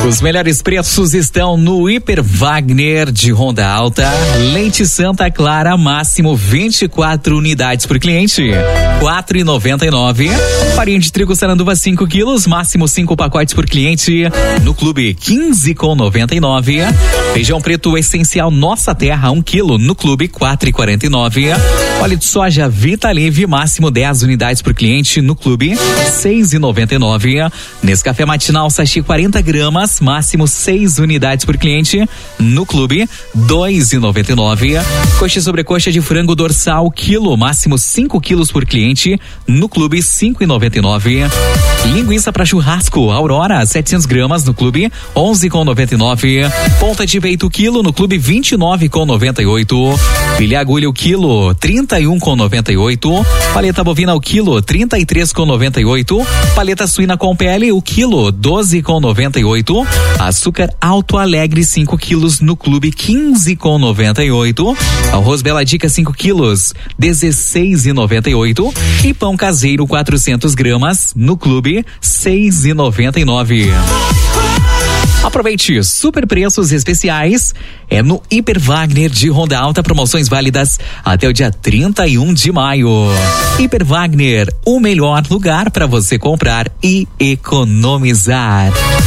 Os melhores preços estão no Hiper Wagner de Ronda Alta. Leite Santa Clara, máximo 24 unidades por cliente, R$4,99. Farinha de trigo Saranduva 5 quilos, máximo 5 pacotes por cliente, no clube R$15,99. Feijão preto essencial Nossa Terra 1 quilo, no clube R$4,49. Óleo de soja Vitalive, máximo 10 unidades por cliente, no clube R$6,99. Nescafé matinal sachê 40 gramas, máximo 6 unidades por cliente, no clube R$2,99. Coxa e sobrecoxa de frango dorsal quilo, máximo 5 quilos por cliente, no clube R$5,99. Linguiça para churrasco Aurora 700 gramas, no clube R$11,99. Ponta de peito quilo, no clube R$29,98. Filé agulha o quilo R$31,98. Paleta bovina o quilo R$33,98. Paleta suína com pele o quilo R$12,98. Açúcar Alto Alegre 5 quilos, no clube R$15,98. Arroz Bela Dica 5 quilos R$16,98. E pão caseiro 400 gramas, no clube R$6,99. Aproveite super preços especiais, é no Hiper Wagner de Ronda Alta, promoções válidas até o dia 31 de maio. Hiper Wagner, o melhor lugar para você comprar e economizar.